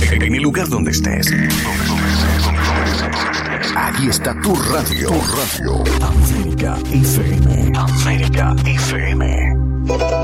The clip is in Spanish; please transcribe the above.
En el lugar donde estés. Ahí está tu radio. Tu radio. América FM. América FM.